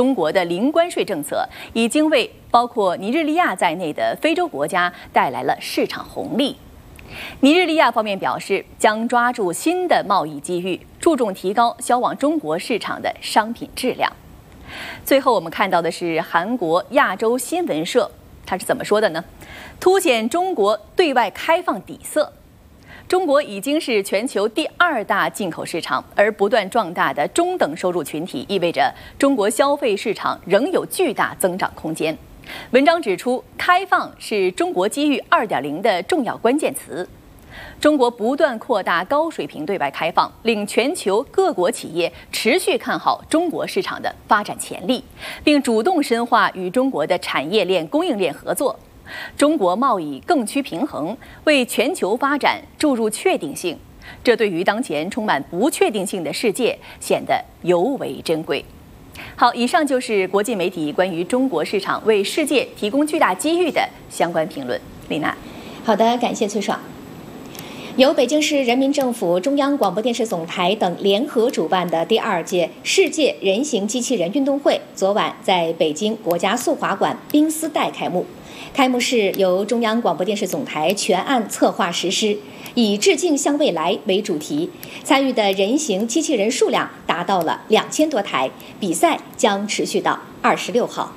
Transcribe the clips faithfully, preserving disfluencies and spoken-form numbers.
中国的零关税政策已经为包括尼日利亚在内的非洲国家带来了市场红利。尼日利亚方面表示，将抓住新的贸易机遇，注重提高销往中国市场的商品质量。最后，我们看到的是韩国亚洲新闻社，它是怎么说的呢？凸显中国对外开放底色。中国已经是全球第二大进口市场，而不断壮大的中等收入群体意味着中国消费市场仍有巨大增长空间。文章指出，开放是中国机遇 二点零 的重要关键词。中国不断扩大高水平对外开放，令全球各国企业持续看好中国市场的发展潜力，并主动深化与中国的产业链、供应链合作。中国贸易更趋平衡，为全球发展注入确定性，这对于当前充满不确定性的世界显得尤为珍贵。好，以上就是国际媒体关于中国市场为世界提供巨大机遇的相关评论。丽娜， 好的，感谢崔爽。由北京市人民政府、中央广播电视总台等联合主办的第二届世界人形机器人运动会，昨晚在北京国家速滑馆冰丝带开幕。开幕式由中央广播电视总台全案策划实施，以致敬向未来为主题，参与的人形机器人数量达到了两千多台，比赛将持续到二十六号。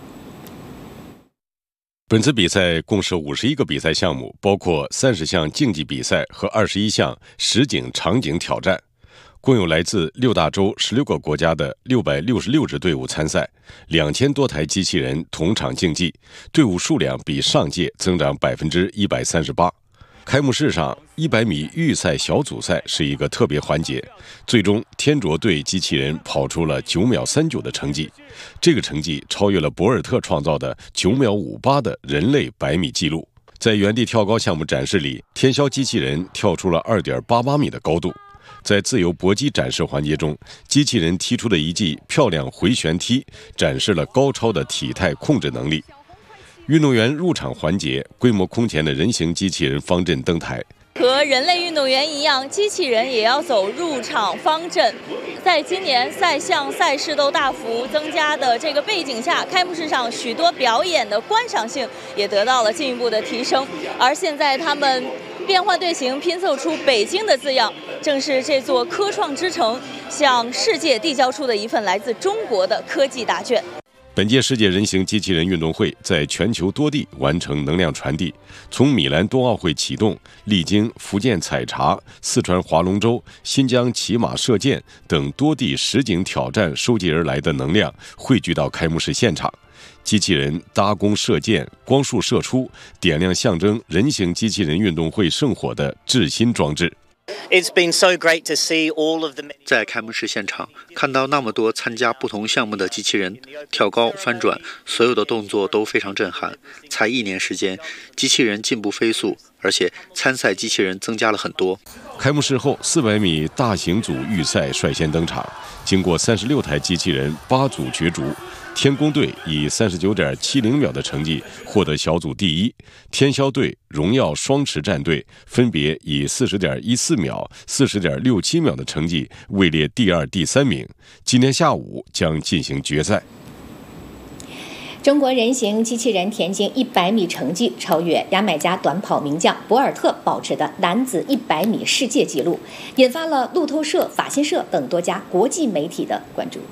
本次比赛共设五十一个比赛项目，包括三十项竞技比赛和二十一项实景场景挑战，共有来自六大洲十六个国家的六百六十六支队伍参赛，两千多台机器人同场竞技，队伍数量比上届增长百分之一百三十八。开幕式上，一百米预赛小组赛是一个特别环节，最终天卓队机器人跑出了九秒三九的成绩，这个成绩超越了博尔特创造的九秒五八的人类百米纪录。在原地跳高项目展示里，天霄机器人跳出了二点八八米的高度。在自由搏击展示环节中，机器人踢出的一记漂亮回旋踢，展示了高超的体态控制能力。运动员入场环节，规模空前的人形机器人方阵登台。 和人类运动员一样，机器人也要走入场方阵。在今年赛项赛事都大幅增加的这个背景下，开幕式上许多表演的观赏性也得到了进一步的提升。而现在他们变换队形，拼凑出北京的字样，正是这座科创之城向世界递交出的一份来自中国的科技答卷。 本届世界人形机器人运动会在全球多地完成能量传递，从米兰冬奥会启动，历经福建采茶、四川划龙舟、新疆骑马射箭等多地实景挑战收集而来的能量汇聚到开幕式现场。机器人搭弓射箭，光束射出，点亮象征人形机器人运动会圣火的制芯装置。 It's been so great to see all of the... 在开幕式现场看到那么多参加不同项目的机器人跳高翻转，所有的动作都非常震撼。才一年时间，机器人进步飞速，而且参赛机器人增加了很多。 开幕式后，四百米大型组预赛率先登场，经过三十六台机器人八组角逐，天宫队以三十九点七零秒的成绩获得小组第一，天霄队、荣耀双持战队分别以四十点一四秒、四十点六七秒的成绩位列第二、第三名。今天下午将进行决赛。 中国人形机器人田径一百米成绩超越牙买加短跑名将博尔特保持的男子一百米世界纪录，引发了路透社、法新社等多家国际媒体的关注。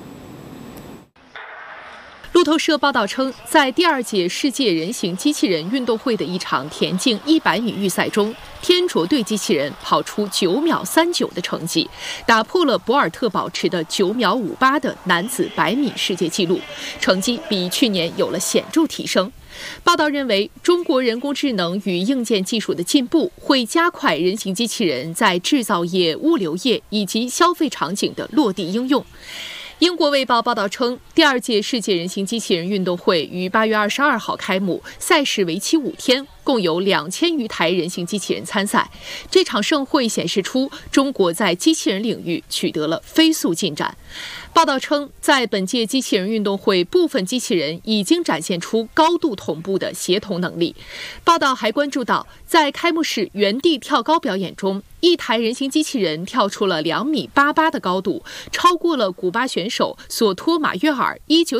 路透社报道称，在第二届世界人形机器人运动会的一场田径一百米预赛中，天卓队机器人跑出九秒三九的成绩，打破了博尔特保持的九秒五八的男子百米世界纪录，成绩比去年有了显著提升。报道认为，中国人工智能与硬件技术的进步会加快人形机器人在制造业、物流业以及消费场景的落地应用。英国卫报报道称，第二届世界人形机器人运动会于八月二十二号开幕，赛事为期五天，共有两千余台人形机器人参赛。这场盛会显示出中国在机器人领域取得了飞速进展。报道称，在本届机器人运动会，部分机器人已经展现出高度同步的协同能力。报道还关注到，在开幕式原地跳高表演中，一台人形机器人跳出了两米八八的高度，超过了古巴选手索托马约尔一九